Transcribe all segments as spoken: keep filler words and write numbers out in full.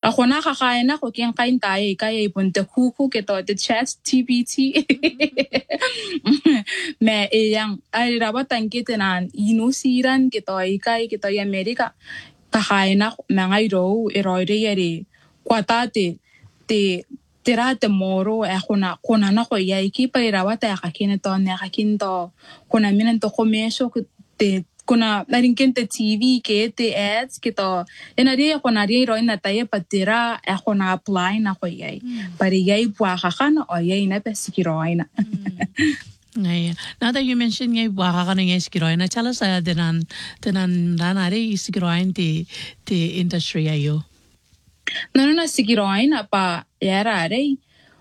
ako na kakain ako kaya kain tayo kaya ipunta kuku kito the chat T B T me yang ay rabatan kita nan inusiran kito ikay kito y Amerika kakain ako mga iro iroire yari kwatate te tira te moro e kuna kuna na ko ya ikipa irawata akakin to ne akakin to kuna minan to komeso te kuna narinkente T V ke te ads kito enari kuna ri ro na taye patira e kuna apply na ko yai pare yai bua kakana o yai na peskiroina. Ngay. Now that you mentioned ngay bua kakana ngay skiroina, tell us uh, denan denan ranare skiroin ti ti industry ayo. No no na skiroina pa era re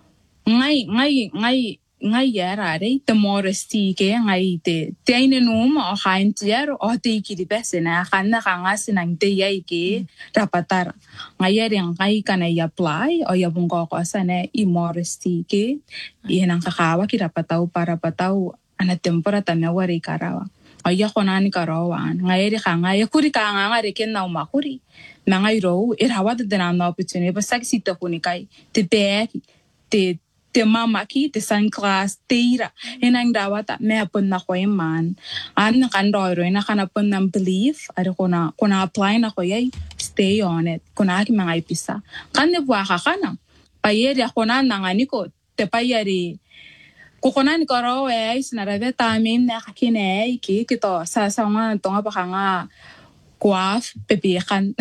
ngay ngay ngay ngay era re te moresti ke ngay te te ine numa o hain tier o te ikiri besena kana kanga sinang te yai ke rapatar ngay ere ngay kana i apply o ya bungo ko sana i moresti ke i nang kakawa ki rapatau para patau ana tempora ta mewari karawa o ya konani karawan ngay ere kanga ya kuri kanga ngare ken na umakuri ngay ro irawa de na opportunity ba saksita kunikai te be te te mama ki te san class teira enang dawata me pun na ko man an kan ro na kana pun nam believe ari kona kona apply na ko yai stay on it kona ki mga ipisa kan ne bua kana pa yeri kona nangani ko te pa yeri ko kona ni ko ro e sinarabe tamim na kakine ki kito sa sa nga tonga pa nga kuaf pepekan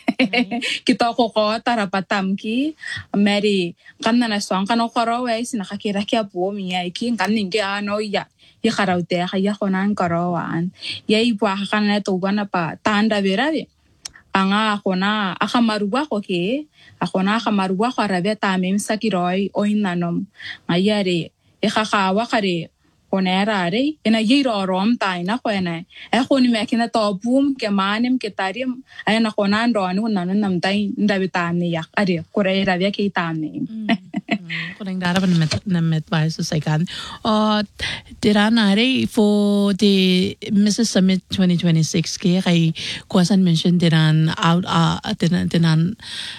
kita koko tarapatam ki meri kanna na song kano koro we sinakakira kya po miya iki kanin ke ano ya ya karaute kaya konan korowan ya ibwa kana to bana pa tanda berabe anga kona akamaruwa ko ke akona akamaruwa ko arabe tamim sakiroi oinanom ngayare e khakawa kare Ponerare, ena yiro rom taina ko ena. E koni mekina to boom ke manem ke tarim ena konan ron unan nam tai ndabi tamni yak are kore ravya ke tamni. Koning dara ban met nam met by so sekan. Uh diranare for the Missus Summit twenty twenty-six ke kay kuasan mention diran out uh dinan dinan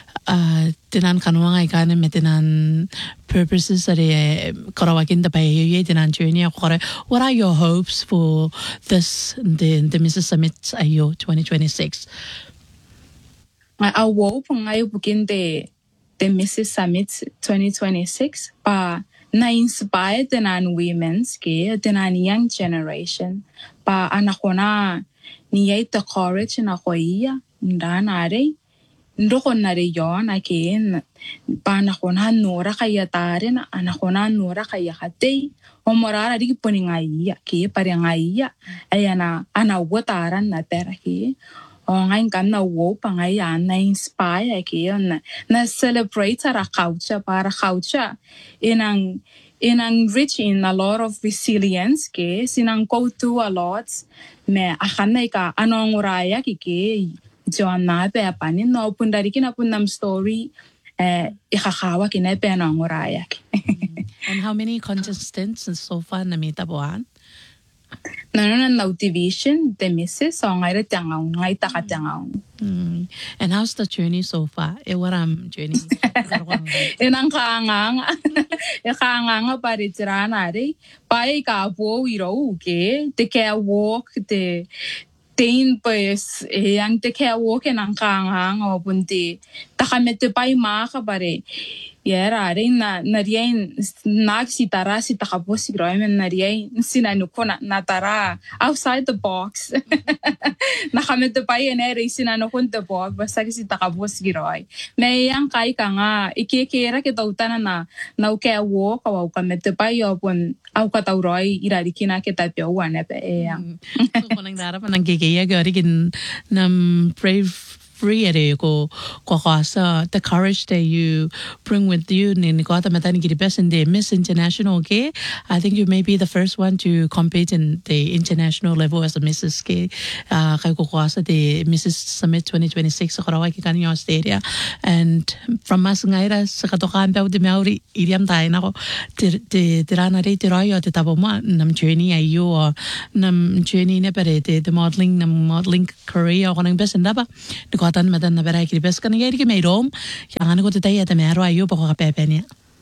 uh dinan kanwa ngai kan met dinan purposes are karawakin da bay dinan journey kore. What are your hopes for this the the Missus Summit ayo twenty twenty-six? I hope ngai bukin de the Missus Summit twenty twenty-six pa na inspire dinan women's ke dinan young generation pa anakona niyay the courage na koiya ndanare ndoko na reyon akin pa nakona nora kaya tare na anakona nora kaya kate o morara di poningaiya ke pare ngaiya ayana ana wotaran na tera ke o ngain kan na wo pangaya na inspire ke na na celebrate ra culture para culture inang inang rich in a lot of resilience ke sinang go through a lot me akana ka anong uraya ki ke John na pe panin no pundari kina pundam story eh ikakawa kina pe no ngoraya. And how many contestants so far na mita buwan? Nanon na division the misses so ngai tangaw ngai takatangaw. And how's the journey so far? E waram journey. Enang kaangang e kaangang pa ritirana re pai ka po iro ke te ke walk te Tain pues yang te kaya woke nang kanghang o punti takamete pa imaka pare yera rin na nariyain nagsitara si takapos siguro ay nariyain sinanuko na natara outside the box nakamete pa yan eh sinanuko the box basta si takapos siguro ay may yang kay ka nga ikikira kita utana na na kaya woke o kamete pa yopon au katauroy irarikina kita piawan na pe yang so nang dara pa nang gigaya gari kin nam brave free ere ko ko sa the courage that you bring with you ni ko ta mata ni ki best in the Miss International ke I think you may be the first one to compete in the international level as a Missus K uh kay ko sa the Missus Summit twenty twenty-six sa Karawai ki kanyo Australia and from mas ngaira sa katokan daw de mauri iriam tayo nako te tirana re tirayo te tabo mo nam journey ayo nam journey ne pare te the modeling nam modeling career ko nang best ndaba ko katan madan na berai kiri bes kan yari ke meirom yang ane ko tetai ata mero ayo poko kapepenia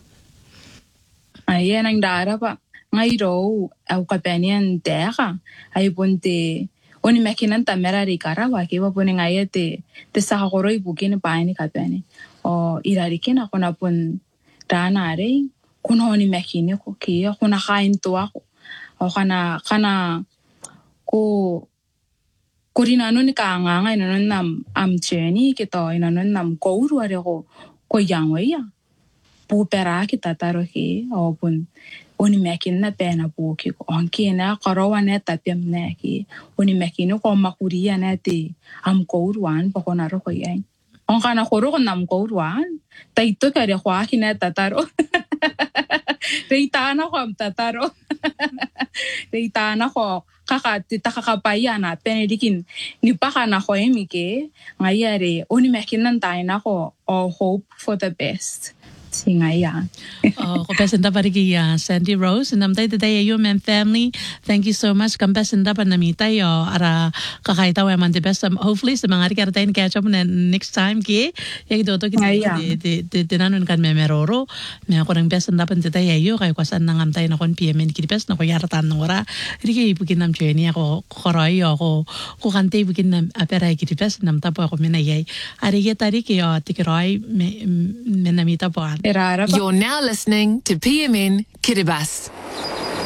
Ai nang dara pa ngai ro au kapenian terra ai ponte oni makinan ta mera rikara wa ke wa pone ngai te te sahoro i bukin pa ni kapeni o irari kena kona pon dana re kuna oni makine ko ke kuna hain to ako o kana kana ko Korina no ni ka nga nga ino nam am cheni ke to ino nam ko uru are ko ko yang ya pu pera ki tataro ke o pun oni makin na pena pu ki ko anki na karawa na tapem na ki oni makin ko makuria na te am ko uruan pa ko na ro ko yan on kana ko ro nam ko uruan tai to ka re kwa ki na tataro Reita na ko am tataro Reita na ko kaka tita kakapaya na penedikin ni baka na ko emike ngayari oni makinan tayo na ko all hope for the best singaya oh ko pesenta pariki ya Sandy Rose nam tay tay you and family thank you so much kam pesenta pa namita yo ara kakaita wa man the best um, hopefully sa mga rikartain catch up na next time ki yag doto ki de de de nanon kan memeroro me ako nang pesenta pa tay yo kay kwasan nang am tay na kon P M N ki pes na ko yaratan ngora riki ibukin nam cheni ako koroy ako ko kante ibukin nam apera ki pes nam tapo ako menayay ari ge tariki yo tikiroy me menamita po You're now listening to P M N Kiribati.